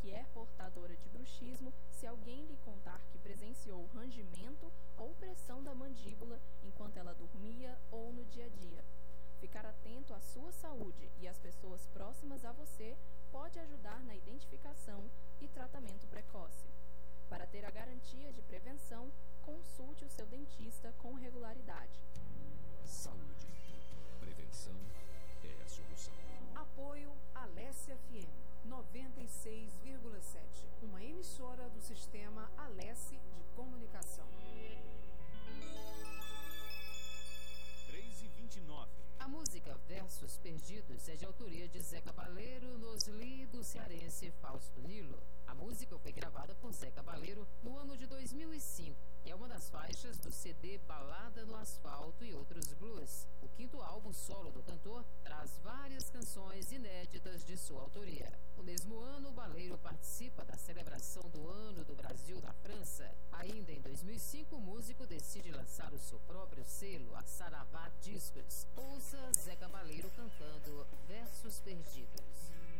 que é portadora de bruxismo se alguém lhe contar que presenciou rangimento ou pressão da mandíbula enquanto ela dormia ou no dia a dia. Ficar atento à sua saúde e às pessoas próximas a você pode ajudar na identificação e tratamento precoce. Para ter a garantia de prevenção, consulte o seu dentista com regularidade. Saúde. Prevenção é a solução. Apoio Alessia FM 96,7, uma emissora do sistema Alessi de comunicação. 3h29. A música Versos Perdidos é de autoria de Zé Cabaleiro, Nosli, do cearense Fausto Nilo. A música foi gravada por Zé Cabaleiro no ano de 2005 e é uma das faixas do CD Balada no Asfalto e Outros Blues. O quinto álbum solo do cantor traz várias canções inéditas de sua autoria. No mesmo ano, o Baleiro participa da celebração do Ano do Brasil na França. Ainda em 2005, o músico decide lançar o seu próprio selo, a Saravá Discos. Ouça Zé Cabaleiro cantando Versos Perdidos.